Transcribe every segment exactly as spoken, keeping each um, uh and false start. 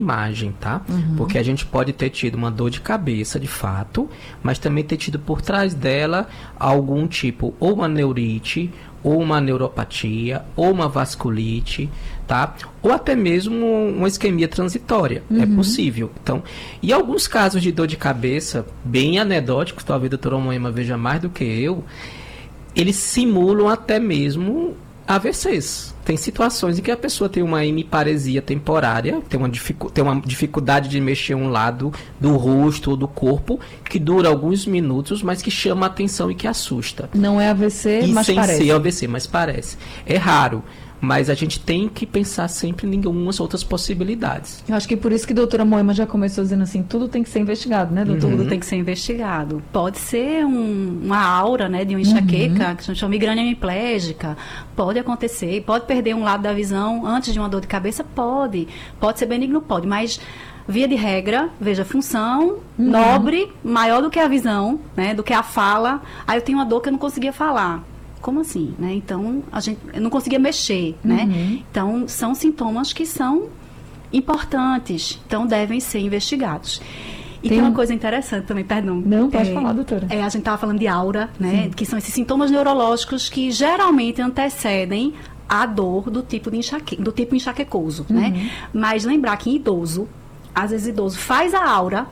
imagem, tá? Uhum. Porque a gente pode ter tido uma dor de cabeça, de fato, mas também ter tido por trás dela algum tipo, ou uma neurite, ou uma neuropatia, ou uma vasculite, tá? Ou até mesmo uma isquemia transitória. Uhum. É possível. Então, e alguns casos de dor de cabeça, bem anedóticos, talvez a doutora Moema veja mais do que eu, eles simulam até mesmo A V Cs. Tem situações em que a pessoa tem uma hemiparesia temporária, tem uma, dificu tem uma dificuldade de mexer um lado do rosto ou do corpo, que dura alguns minutos, mas que chama a atenção e que assusta. Não é A V C, e mas sem parece. ser A V C, mas parece. É raro, mas a gente tem que pensar sempre em algumas outras possibilidades. Eu acho que por isso que a doutora Moema já começou dizendo assim, tudo tem que ser investigado, né, doutor? Tudo Uhum. tem que ser investigado. Pode ser um, uma aura, né, de uma enxaqueca, Uhum. que a gente chama migrânia hemiplégica. Pode acontecer. Pode perder um lado da visão antes de uma dor de cabeça? Pode. Pode ser benigno? Pode. Mas, via de regra, veja, função Uhum. nobre, maior do que a visão, né, do que a fala. Aí eu tenho uma dor que eu não conseguia falar. Como assim, né? Então, a gente eu não conseguia mexer, né? Uhum. Então, são sintomas que são importantes, então devem ser investigados. E tem, Tem uma um- coisa interessante também, perdão. Não, pode É, falar, doutora. É, a gente estava falando de aura, né? Sim. Que são esses sintomas neurológicos que geralmente antecedem a dor do tipo de enxaque, do tipo enxaquecoso, Uhum. né? Mas lembrar que em idoso, às vezes idoso faz a aura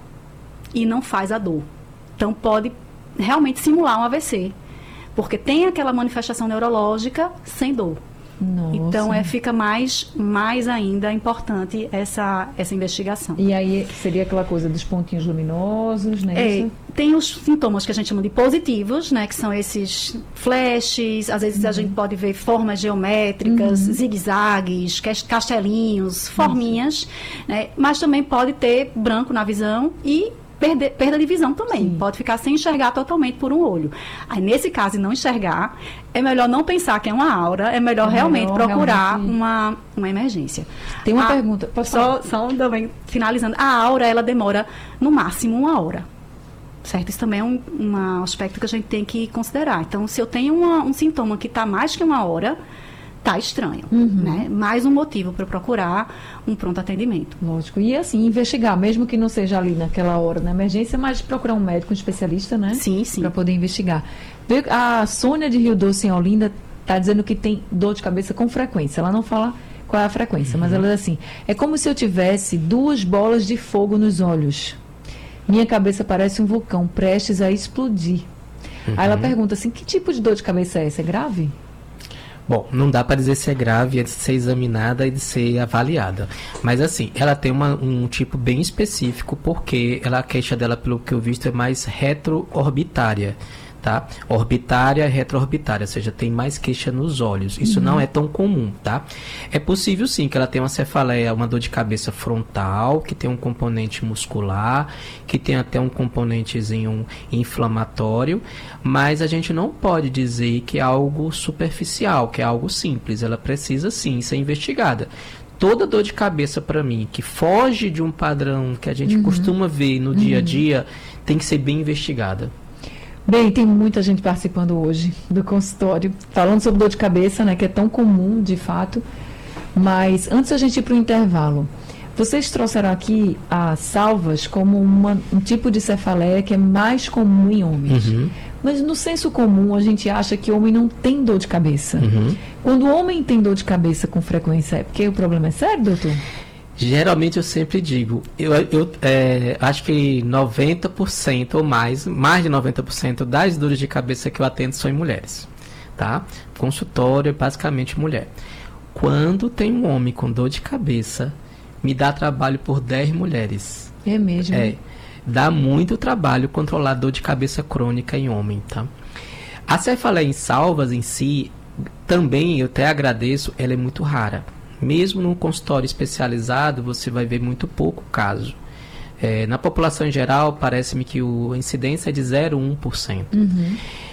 e não faz a dor. Então pode realmente simular um A V C. Porque tem aquela manifestação neurológica sem dor. Nossa. Então, é, fica mais, mais ainda importante essa, essa investigação. E aí seria aquela coisa dos pontinhos luminosos, né? É, Isso? tem os sintomas que a gente chama de positivos, né? Que são esses flashes, às vezes a gente pode ver formas geométricas, Uhum. zigue-zagues, cas- castelinhos, forminhas, né? Mas também pode ter branco na visão e Perder, perda de visão também. Sim. Pode ficar sem enxergar totalmente por um olho. Aí, nesse caso, e não enxergar, é melhor não pensar que é uma aura, é melhor É realmente melhor procurar realmente- Uma, uma emergência. Tem uma A- pergunta, pode só, falar? só também finalizando. A aura, ela demora no máximo uma hora. Certo? Isso também é um, um aspecto que a gente tem que considerar. Então, se eu tenho uma, um sintoma que está mais que uma hora, tá estranho, Uhum. né? Mais um motivo para procurar um pronto atendimento. Lógico. E assim, investigar, mesmo que não seja ali naquela hora na emergência, mas procurar um médico, um especialista, né? Sim, sim. Para poder investigar. Vê- A Sônia de Rio Doce, em Olinda, está dizendo que tem dor de cabeça com frequência. Ela não fala qual é a frequência, mas ela diz assim, é como se eu tivesse duas bolas de fogo nos olhos. Minha cabeça parece um vulcão prestes a explodir. Aí ela pergunta assim, que tipo de dor de cabeça é essa? É grave? Bom, não dá para dizer se é grave antes de ser examinada e de ser avaliada. Mas assim, ela tem uma, um tipo bem específico, porque ela, a queixa dela, pelo que eu visto, é mais retroorbitária. Tá? Orbitária e retroorbitária, ou seja, tem mais queixa nos olhos. Isso Uhum. não é tão comum, tá? É possível sim que ela tenha uma cefaleia, uma dor de cabeça frontal, que tem um componente muscular, que tem até um componentezinho inflamatório, mas a gente não pode dizer que é algo superficial, que é algo simples. Ela precisa sim ser investigada. Toda dor de cabeça para mim que foge de um padrão que a gente Uhum. costuma ver no dia a dia, tem que ser bem investigada. Bem, tem muita gente participando hoje do consultório, falando sobre dor de cabeça, né, que é tão comum, de fato. Mas antes da gente ir para o intervalo, vocês trouxeram aqui as salvas como uma, um tipo de cefaleia que é mais comum em homens. Uhum. Mas no senso comum, a gente acha que o homem não tem dor de cabeça. Uhum. Quando o homem tem dor de cabeça com frequência, é porque o problema é sério, doutor? Geralmente eu sempre digo, eu, eu é, acho que noventa por cento ou mais, mais de noventa por cento das dores de cabeça que eu atendo são em mulheres, tá? Consultório é basicamente mulher. Quando tem um homem com dor de cabeça, me dá trabalho por dez mulheres. É mesmo? É, dá muito trabalho controlar dor de cabeça crônica em homem, tá? A cefaleia em salvas em si, também eu até agradeço, ela é muito rara. Mesmo num consultório especializado, você vai ver muito pouco caso. É, na população em geral, parece-me que o, a incidência é de zero vírgula um por cento. Uhum.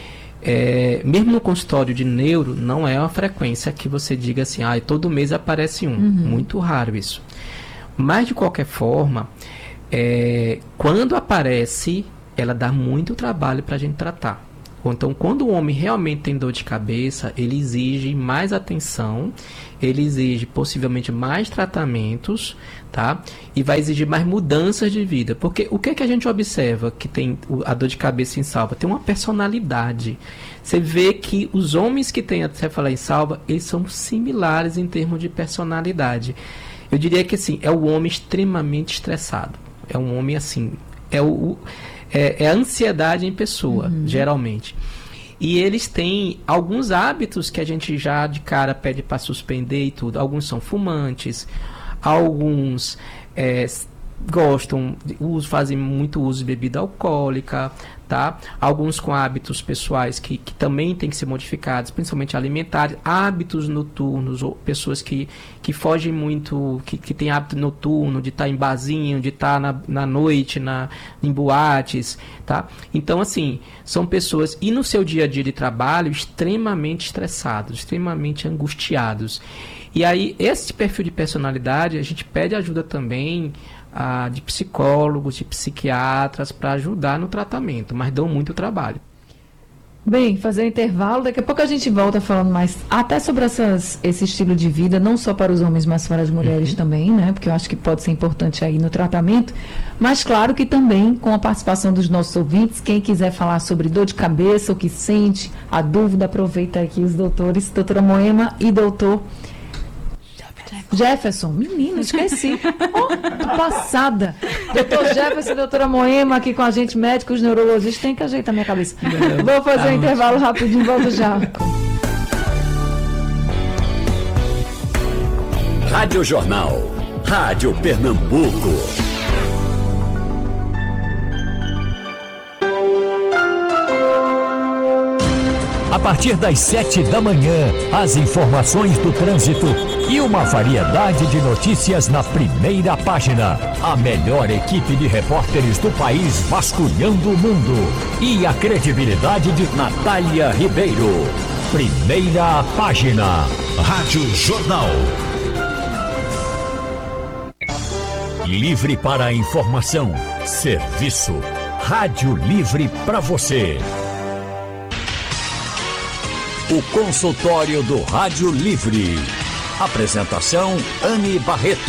É, mesmo no consultório de neuro, não é uma frequência que você diga assim, ah, todo mês aparece um. Uhum. Muito raro isso. Mas, de qualquer forma, é, quando aparece, ela dá muito trabalho para a gente tratar. Então, quando o homem realmente tem dor de cabeça, ele exige mais atenção, ele exige possivelmente mais tratamentos, tá? E vai exigir mais mudanças de vida. Porque o que é que a gente observa que tem a dor de cabeça em Salva? Tem uma personalidade. Você vê que os homens que têm a cefaleia em Salva, eles são similares em termos de personalidade. Eu diria que assim, é o homem extremamente estressado. É um homem assim, é, o, é, é a ansiedade em pessoa, uhum. geralmente. E eles têm alguns hábitos que a gente já de cara pede para suspender e tudo. Alguns são fumantes, alguns é, gostam, uso, fazem muito uso de bebida alcoólica, tá? Alguns com hábitos pessoais que, que também têm que ser modificados, principalmente alimentares, hábitos noturnos, ou pessoas que, que fogem muito, que, que têm hábito noturno, de estar em barzinho, de estar na, na noite, na, em boates, tá? Então, assim, são pessoas, e no seu dia a dia de trabalho, extremamente estressados, extremamente angustiados. E aí, esse perfil de personalidade, a gente pede ajuda também ah, de psicólogos, de psiquiatras, para ajudar no tratamento, mas dão muito trabalho. Bem, fazer um intervalo, daqui a pouco a gente volta falando mais até sobre essas, esse estilo de vida, não só para os homens, mas para as mulheres uhum. também, né? Porque eu acho que pode ser importante aí no tratamento, mas claro que também com a participação dos nossos ouvintes, quem quiser falar sobre dor de cabeça, o que sente, a dúvida, aproveita aqui os doutores, doutora Moema e doutor Jefferson, menino, esqueci. Oh, tô passada. Doutor Jefferson e doutora Moema aqui com a gente, médicos, neurologistas, tem que ajeitar minha cabeça. Não, vou fazer tá um intervalo rapidinho, volto já. Rádio Jornal, Rádio Pernambuco. A partir das sete da manhã, as informações do trânsito e uma variedade de notícias na primeira página. A melhor equipe de repórteres do país vasculhando o mundo. E a credibilidade de Natália Ribeiro. Primeira página. Rádio Jornal. Livre para a informação. Serviço. Rádio Livre para você. O consultório do Rádio Livre. Apresentação Anne Barreto.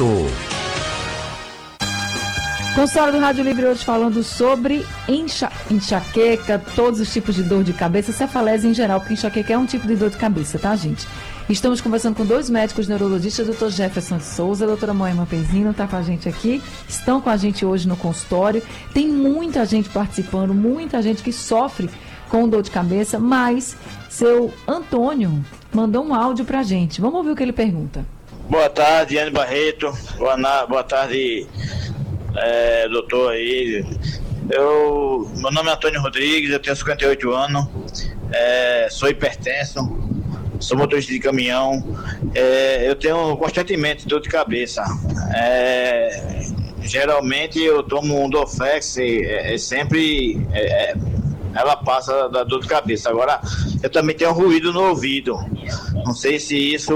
Consultório do Rádio Livre hoje falando sobre enxa, enxaqueca, todos os tipos de dor de cabeça, cefaleia em geral, porque enxaqueca é um tipo de dor de cabeça, tá, gente? Estamos conversando com dois médicos neurologistas, doutor Jefferson de Souza, a doutora Moema Penzino, tá com a gente aqui, estão com a gente hoje no consultório. Tem muita gente participando, muita gente que sofre com dor de cabeça, mas seu Antônio mandou um áudio pra gente. Vamos ouvir o que ele pergunta. Boa tarde, Anne Barreto. Boa, na... Boa tarde, é, doutor aí. Eu... Meu nome é Antônio Rodrigues, eu tenho cinquenta e oito anos, é, sou hipertenso, sou motorista de caminhão, é, eu tenho constantemente dor de cabeça. É, geralmente eu tomo um Dorflex, é, é sempre... É, ela passa da dor de cabeça. Agora, eu também tenho ruído no ouvido. Não sei se isso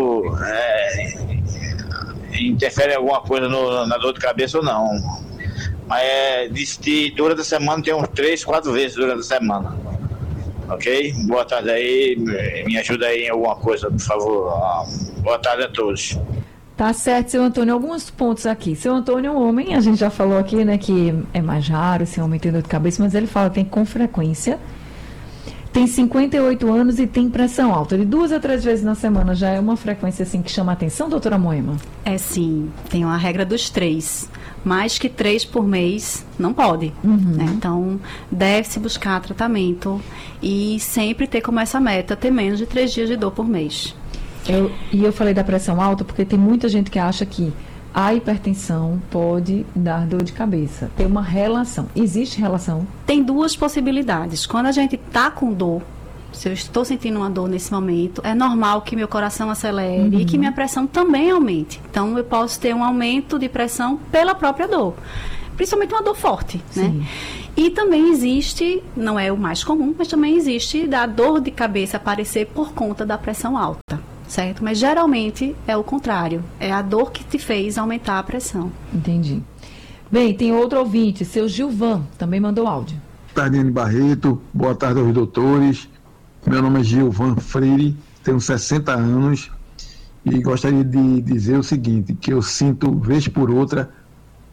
é, interfere em alguma coisa no, na dor de cabeça ou não. Mas é, de, de, durante a semana tem uns três, quatro vezes durante a semana. Ok? Boa tarde aí. Me ajuda aí em alguma coisa, por favor. Boa tarde a todos. Tá certo, seu Antônio. Alguns pontos aqui. Seu Antônio é um homem, a gente já falou aqui, né, que é mais raro esse homem ter dor de cabeça, mas ele fala que tem com frequência. Tem cinquenta e oito anos e tem pressão alta. De duas a três vezes na semana já é uma frequência assim que chama a atenção, doutora Moema? É sim, tem uma regra dos três. Mais que três por mês não pode. Uhum. Né? Então, deve-se buscar tratamento e sempre ter como essa meta ter menos de três dias de dor por mês. Eu, e eu falei da pressão alta porque tem muita gente que acha que a hipertensão pode dar dor de cabeça. Tem uma relação. Existe relação? Tem duas possibilidades. Quando a gente está com dor, se eu estou sentindo uma dor nesse momento, é normal que meu coração acelere uhum. e que minha pressão também aumente. Então, eu posso ter um aumento de pressão pela própria dor. Principalmente uma dor forte, né? Sim. E também existe, não é o mais comum, mas também existe da dor de cabeça aparecer por conta da pressão alta. Certo? Mas geralmente é o contrário. É a dor que te fez aumentar a pressão. Entendi. Bem, tem outro ouvinte, seu Gilvan, também mandou áudio. tarde, Anne Barreto. Boa tarde aos doutores. Meu nome é Gilvan Freire, tenho sessenta anos e gostaria de dizer o seguinte, que eu sinto, vez por outra,